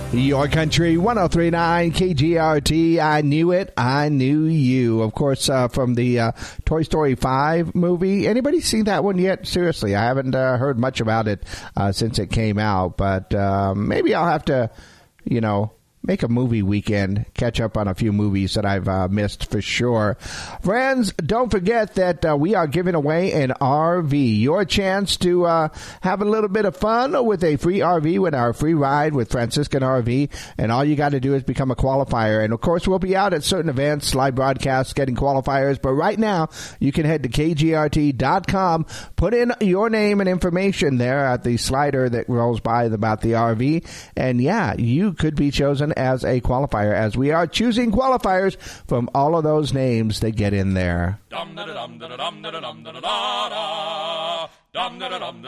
Your Country 103.9 KGRT. I knew it. I knew you. Of course, from the Toy Story 5 movie. Anybody seen that one yet? Seriously, I haven't heard much about it since it came out. But maybe I'll have to, make a movie weekend, catch up on a few movies that I've missed for sure. Friends, don't forget that we are giving away an RV. Your chance to have a little bit of fun with a free RV with our free ride with Franciscan RV. And all you got to do is become a qualifier. And, of course, we'll be out at certain events, live broadcasts, getting qualifiers. But right now, you can head to KGRT.com, put in your name and information there at the slider that rolls by about the RV. And, yeah, you could be chosen as a qualifier, as we are choosing qualifiers from all of those names that get in there.